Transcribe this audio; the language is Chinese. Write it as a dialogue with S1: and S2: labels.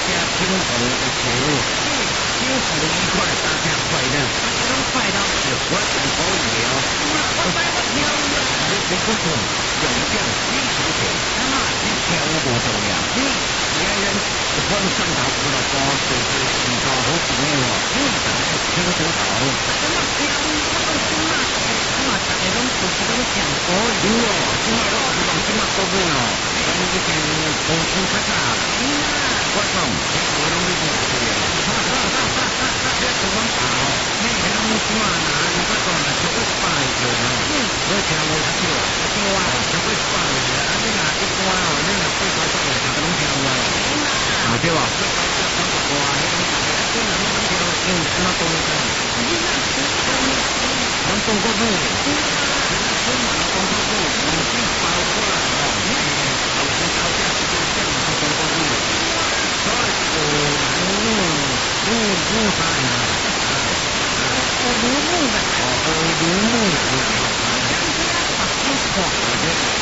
S1: 家听从的节目，幸福愉快，大家快乐，大家都快乐，我很可以哦。我在我跳舞，你不错，有奖你出钱，那么你跳舞不重要，你别人晚上到不了高，就是洗澡好重要哦。你但是听得到，大家嘛跳舞，我都听嘛，我大家都不是都讲可以哦，今嘛我不懂，今嘛都不了，你以前重新开始啊。我讲，这我拢没讲对啊，这怎么搞？你讲什么呢？你不讲了，就会败掉了。我听我笑，对啊，就会败掉。啊，你哪一关哦？你哪会搞到来，大家拢听我。啊，对吧？你搞这讲个话，你讲大家听人拢听，因为什么东西？咱中国路，咱中国路，我们包过来哦。我们高架是这样，中国路。所以路上啊，路的，路的，这样子啊，把路过，